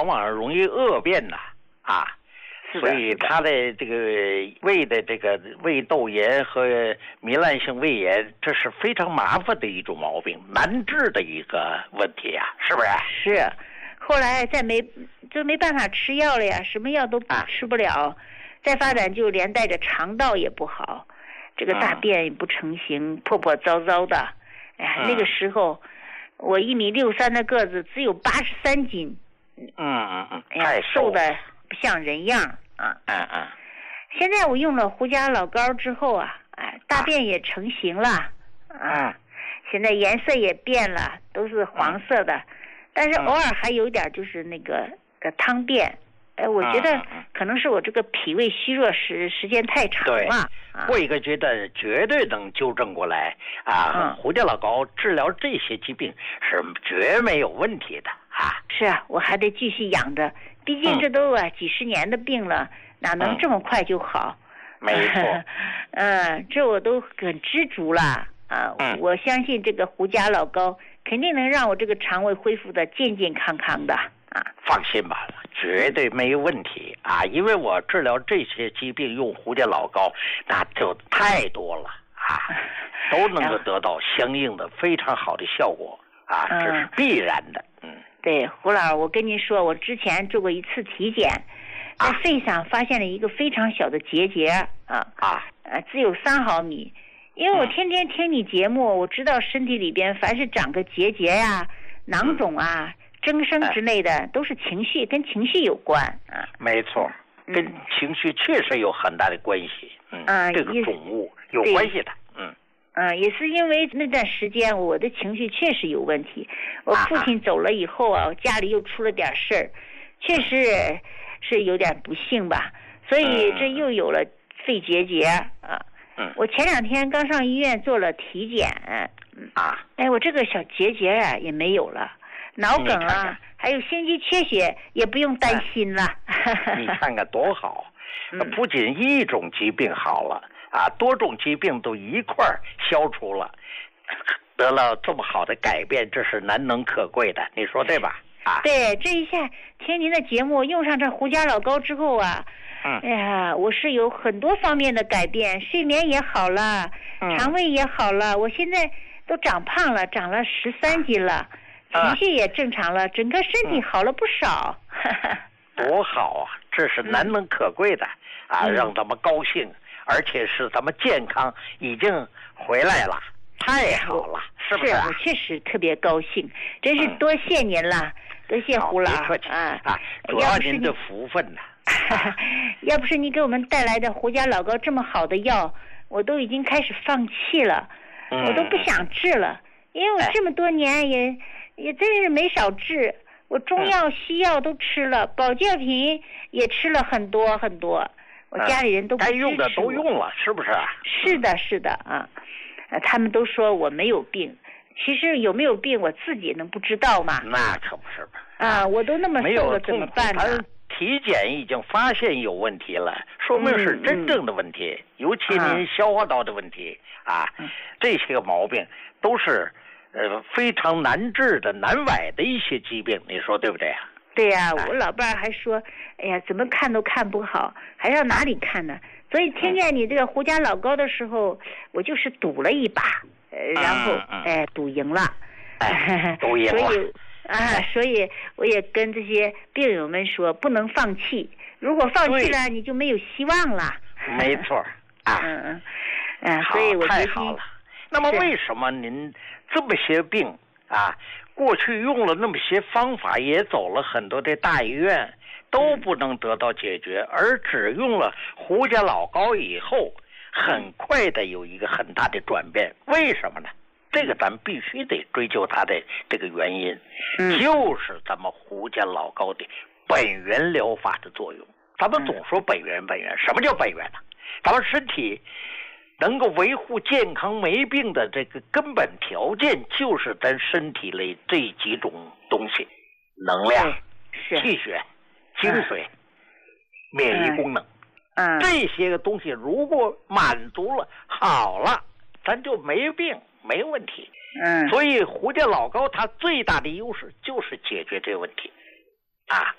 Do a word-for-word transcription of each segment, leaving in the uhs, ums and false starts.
往往容易恶变呐，啊。所以他的这个胃的这个胃窦炎和糜烂性胃炎，这是非常麻烦的一种毛病，难治的一个问题啊，是不是？ 是，后来再没就没办法吃药了呀，什么药都吃不了，啊、再发展就连带着肠道也不好，这个大便也不成形，嗯、破破糟糟的。哎呀，嗯、那个时候我一米六三的个子，只有八十三斤。 嗯嗯嗯， 哎呀，瘦的不像人样啊！ 嗯嗯。 现在我用了胡家老膏之后啊，哎，大便也成型了啊， 嗯、 现在颜色也变了，都是黄色的，嗯、但是偶尔还有点就是那个呃汤便。哎，我觉得可能是我这个脾胃虚弱时时间太长了。 过一个阶段绝对能纠正过来啊！嗯、胡家老膏治疗这些疾病是绝没有问题的啊！ 是啊，我还得继续养着，毕竟这都啊、嗯、几十年的病了，哪能这么快就好？ 嗯、没错， 嗯，这我都很知足了啊！ 嗯、 我相信这个胡家老膏肯定能让我这个肠胃恢复的健健康康的啊！ 放心吧。绝对没有问题啊！因为我治疗这些疾病用胡家老膏，那就太多了啊，都能够得到相应的非常好的效果啊，这是必然的。嗯， 对，胡老，我跟您说，我之前做过一次体检，在肺上发现了一个非常小的结节啊啊， 呃，只有三毫米。因为我天天听你节目，我知道身体里边凡是长个结节呀、囊肿啊。嗯增生之类的、哎、都是情绪，跟情绪有关啊。 没错，跟情绪确实有很大的关系。嗯，嗯这个肿物有关系的。嗯， 嗯，也是因为那段时间我的情绪确实有问题。我父亲走了以后啊，家里又出了点事儿，确实是有点不幸吧。所以这又有了肺结节啊。 嗯， 我前两天刚上医院做了体检。 啊， 哎，我这个小结节啊也没有了。脑梗啊， 看看还有心肌缺血，也不用担心了。 哎、你看看多好！不仅一种疾病好了啊，多种疾病都一块儿消除了，得了这么好的改变，这是难能可贵的，你说对吧？啊， 对，这一下听您的节目，用上这胡家老膏之后啊， 嗯， 哎呀，我是有很多方面的改变，睡眠也好了， 嗯、 肠胃也好了，我现在都长胖了，长了十三斤了。情绪也正常了，整个身体好了不少。 多好啊！这是难能可贵的、嗯、啊，让咱们高兴，而且是咱们健康已经回来了，太好了，是不是、啊？ 是，我确实特别高兴，真是多谢您了，嗯、多谢胡老啊啊！主要您的福分呢、 啊。要不是您给我们带来的胡家老膏这么好的药，我都已经开始放弃了， 嗯、 我都不想治了，因为我这么多年也。哎也真是没少治，我中药、嗯、西药都吃了，保健品也吃了很多很多，我家里人都不支持我、 嗯、该用的都用了，是不是？ 是的，是的啊，他们都说我没有病，其实有没有病我自己能不知道吗？ 那可不是吧？ 啊，我都那么瘦了，怎么办呢？ 体检已经发现有问题了，说明是真正的问题，嗯、尤其您消化道的问题、嗯、啊，这些个毛病都是。呃，非常难治的、难崴的一些疾病，你说对不对啊？ 对呀、啊，我老伴儿还说，哎呀，怎么看都看不好，还让哪里看呢？所以听见你这个胡家老膏的时候，我就是赌了一把，呃，然后嗯嗯、 哎，赌赢了， 哎，赌赢了。 所以啊，所以我也跟这些病友们说，不能放弃。如果放弃了，你就没有希望了。 没错啊， 嗯嗯嗯，所以我太好了。那么为什么您这么些病啊，过去用了那么些方法，也走了很多的大医院，都不能得到解决，而只用了胡家老膏以后，很快的有一个很大的转变？为什么呢？这个咱必须得追究它的这个原因， 嗯、 就是咱们胡家老膏的本源疗法的作用。咱们总说本源本源，什么叫本源呢？咱们身体能够维护健康没病的这个根本条件，就是咱身体里这几种东西：能量、气血、精髓、嗯、免疫功能。 嗯， 这些个东西如果满足了，好了，咱就没病，没问题。 嗯， 所以胡家老膏它最大的优势就是解决这个问题，啊，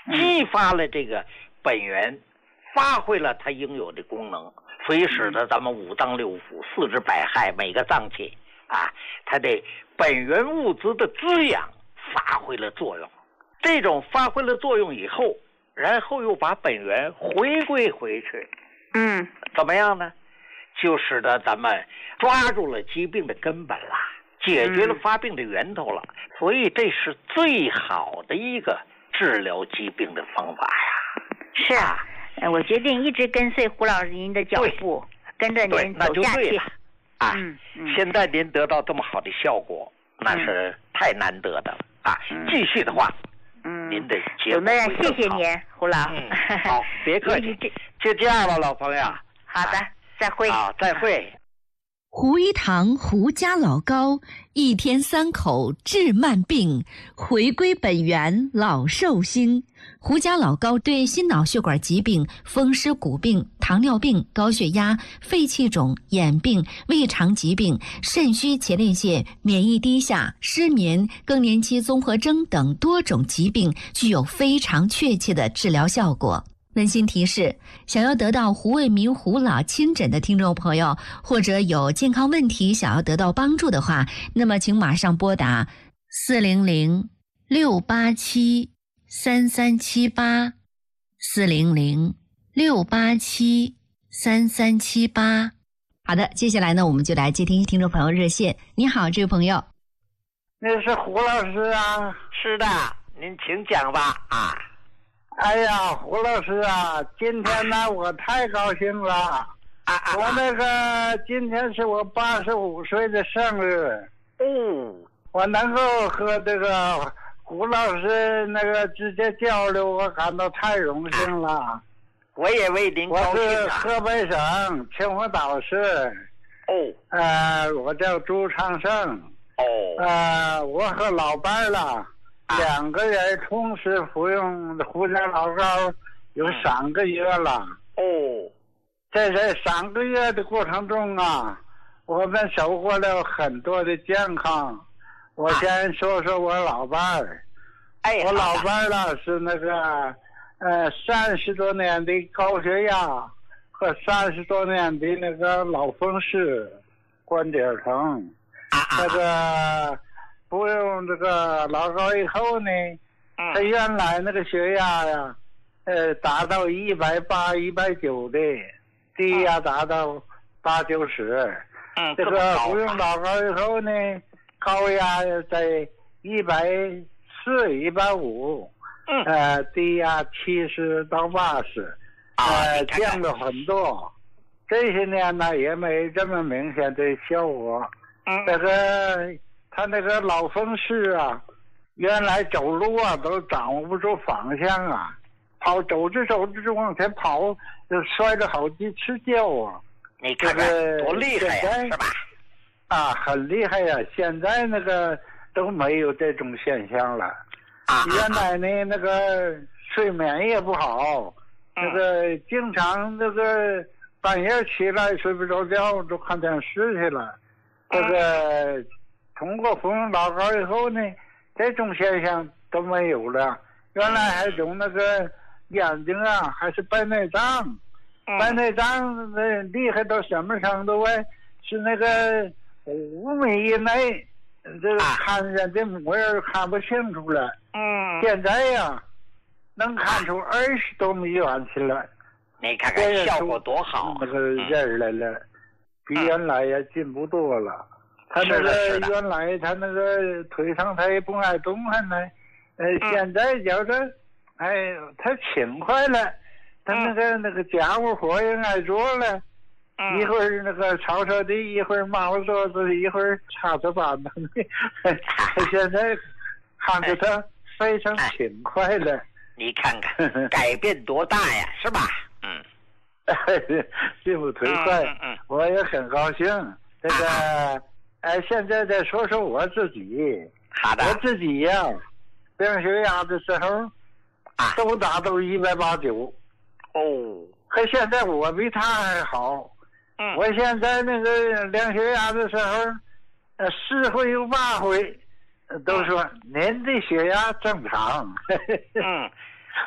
激发了这个本源，发挥了它应有的功能，所以使得咱们五脏六腑、四肢百骸每个脏器啊，它的本源物质的滋养发挥了作用。这种发挥了作用以后，然后又把本源回归回去， 嗯， 怎么样呢？就使得咱们抓住了疾病的根本了，解决了发病的源头了。嗯、所以这是最好的一个治疗疾病的方法呀。 是啊，我决定一直跟随胡老师您的脚步，跟着您走下去。 啊、嗯嗯，现在您得到这么好的效果，那是太难得的了啊！嗯、继续的话。 嗯， 您的节目谢谢您，胡老。 嗯，好，别客气，就这样了，老朋友。 好的，再会。 好，再会。 胡一堂胡家老高，一天三口治慢病，回归本源老寿星。胡家老高对心脑血管疾病、风湿骨病、糖尿病、高血压、肺气肿、眼病、胃肠疾病、肾虚前列腺、免疫低下、失眠、更年期综合征等多种疾病具有非常确切的治疗效果。温馨提示：想要得到胡卫民胡老亲诊的听众朋友，或者有健康问题想要得到帮助的话，那么请马上拨打四零零六八七三三七八四零零六八七三三七八。好的，接下来呢，我们就来接听听众朋友热线。你好，这位朋友。 那是胡老师啊？ 是的，您请讲吧。啊。 哎呀，胡老师啊，今天呢我太高兴了！啊啊、我那个今天是我八十五岁的生日， 哦， 我能够和这个胡老师那个直接交流，我感到太荣幸了。啊、 我也为您高兴、啊。 我是河北省秦皇岛市， 哦， 呃，我叫朱长胜， 哦， 呃，我和老伴儿了。两个人同时服用胡家老膏有三个月了。 哦， 在这三个月的过程中啊，我们收获了很多的健康。我先说说我老伴儿。 哎， 我老伴儿呢是那个呃三十多年的高血压和三十多年的那个脑风湿、关节疼，那个。服用这个老膏以后呢，他原来那个血压呀，呃，达到一百八、一百九的，低压达到八九十。 嗯， 这个服用老膏以后呢，高压在一百四、一百五， 嗯， 呃，低压七十到八十，呃，降了很多。这些年呢，也没这么明显的效果。 嗯， 这个。他那个脑风湿啊，原来走路啊都掌握不住方向啊，跑走着走着就往前跑，就摔了好几次跤啊。 你看看多厉害呀，是吧？ 啊，很厉害呀！现在那个都没有这种现象了。 啊， 原来呢，那个睡眠也不好， 嗯、 那个经常那个半夜起来睡不着觉，就看电视去了。这个。嗯通过服用老膏以后呢，这种现象都没有了。原来还有那个眼睛啊，还是白内障， 嗯、 白内障那厉害到什么程度啊？是那个五米以内，这个看人的模样看不清楚了。 嗯， 现在呀，能看出二十多米远去了。 你看看效果多好， 那个人来了，比原来也进步多了。他那个原来他那个腿上他也不爱动弹呢，呃， 嗯、 现在觉得，哎，他勤快了，他那个、嗯、那个家务活也爱做了， 嗯、 一会儿那个扫扫地，一会儿抹桌子，一会儿擦擦板子，他现在看着他非常勤快了。 你看看改变多大呀，是吧？嗯， 进步忒快， 嗯嗯、 我也很高兴。这个。啊哎，现在再说说我自己。 好的。 我自己呀、啊，量血压的时候， 啊， 都达到一百八九。 哦。 可现在我比他还好。 嗯。 我现在那个量血压的时候，呃，十回有八回，都说、嗯、您的血压正常。 嗯。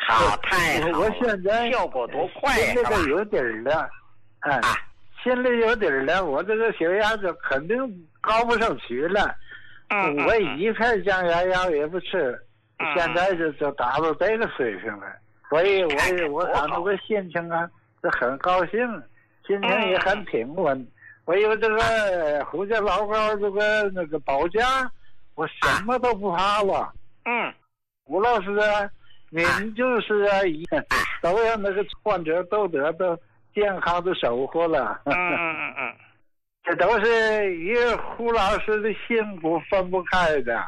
好，太好了！ 我现在效果多快呀， 心里头有底儿了，哎，啊、心里有底儿了，我这个血压就肯定高不上去了。 嗯， 我一片降压药也不吃， 嗯、 现在就就达到这个水平了。所以我也我感到个心情啊是很高兴，心情也很平稳。嗯、我有这个胡家老高这个那个保驾，我什么都不怕了。 嗯， 吴老师啊，您就是啊，都让那个患者都得到健康的收获了。 嗯嗯嗯， 这都是与胡老师的辛苦分不开的。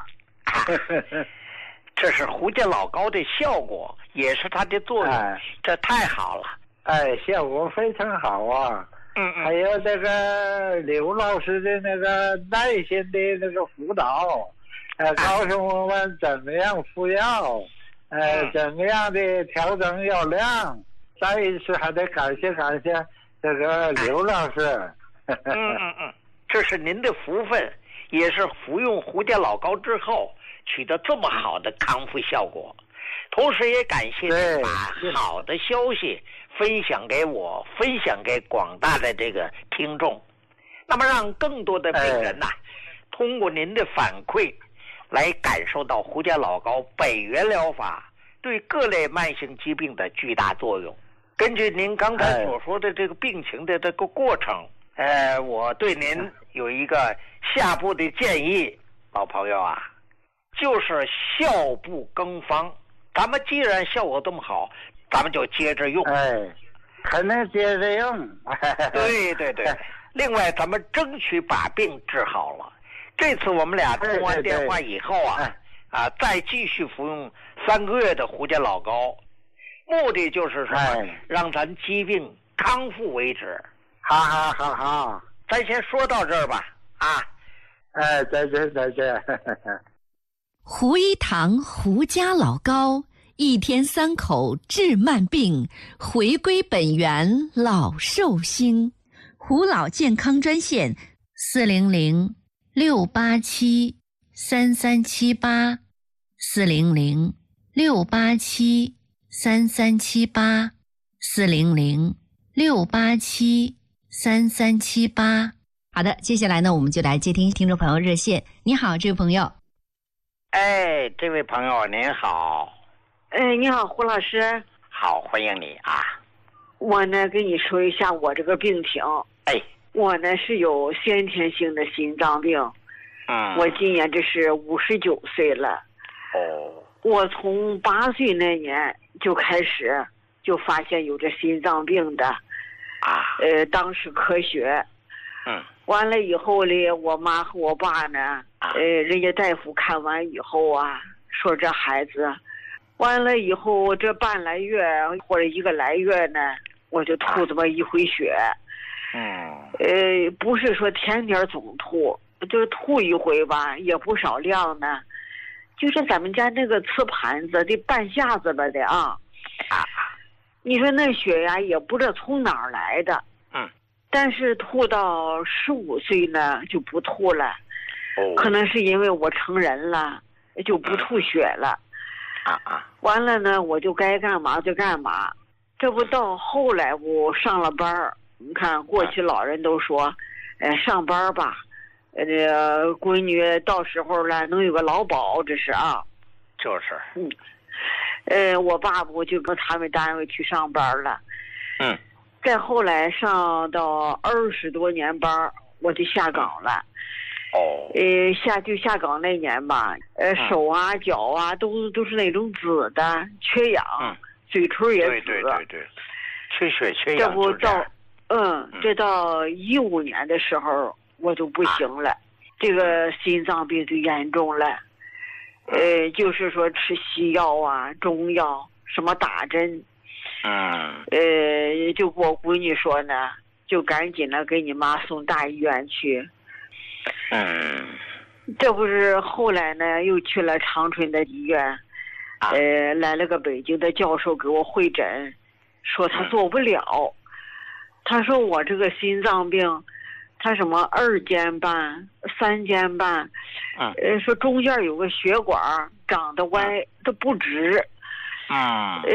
这是胡家老高的效果，也是它的作用，哎、这太好了。 哎，效果非常好啊。 嗯嗯。 还有这个刘老师的那个耐心的那个辅导，呃，告诉我们怎么样服药，呃，嗯、怎么样的调整药量。再一次还得感谢感谢这个刘老师。 嗯嗯嗯，这是您的福分，也是服用胡家老高之后取得这么好的康复效果，同时也感谢您把好的消息分享给我，分享给广大的这个听众，那么让更多的病人呐、啊，通过您的反馈来感受到胡家老高北元疗法对各类慢性疾病的巨大作用。根据您刚才所说的这个病情的这个过程，呃，我对您有一个下步的建议，老朋友啊，就是效不更方。咱们既然效果这么好，咱们就接着用。 哎，肯定接着用。 对对对。另外，咱们争取把病治好了。这次我们俩通完电话以后啊，对对对啊，再继续服用三个月的胡家老高，目的就是什么？哎、让咱疾病康复为止。 好好好好， 咱先说到这儿吧。啊， 哎，再见再见。 胡一堂胡家老高，一天三口治慢病，回归本源老寿星。胡老健康专线四零零六八七三三七八四零零六八七三三七八四零零六八七三三七八。好的，接下来呢，我们就来接听听众朋友热线。你好，这位朋友。 哎，这位朋友您好。 哎，你好，胡老师。 好，欢迎你啊。 我呢，跟你说一下我这个病情。 哎， 我呢是有先天性的心脏病。 嗯。 我今年这是五十九岁了。 哦。 我从八岁那年就开始就发现有这心脏病的。 啊。 呃，当时科学。 嗯。 完了以后呢，我妈和我爸呢，呃，人家大夫看完以后啊，说这孩子，完了以后这半来月或者一个来月呢，我就吐这么一回血。 嗯。 呃，不是说天天总吐，就是吐一回吧，也不少量呢。就是咱们家那个瓷盘子的半下子吧的啊。 啊。 你说那血呀，也不知道从哪儿来的。 嗯。 但是吐到十五岁呢就不吐了， 哦， 可能是因为我成人了，就不吐血了。 啊啊！ 完了呢，我就该干嘛就干嘛。这不到后来我上了班儿，你看过去老人都说，呃，上班吧，呃，这个闺女到时候了能有个劳保，这是啊。 就是。 嗯。呃，我爸爸就跟他们单位去上班了。 嗯。 再后来上到二十多年班，我就下岗了。 哦。 呃，下就下岗那年吧，呃，嗯、手啊脚啊都都是那种紫的，缺氧， 嗯、 嘴唇也紫。 对对对对，缺血缺氧。 这不到，嗯，这到一五年的时候我就不行了，啊、这个心脏病就严重了。呃，就是说吃西药啊、中药，什么打针。 嗯， 呃，就跟我闺女说呢，就赶紧的给你妈送大医院去。 嗯， 这不是后来呢，又去了长春的医院， 啊、 呃，来了个北京的教授给我会诊，说他做不了，嗯、他说我这个心脏病，他什么二尖瓣、三尖瓣， 嗯、 呃，说中间有个血管长得歪，它、嗯、不直。 嗯，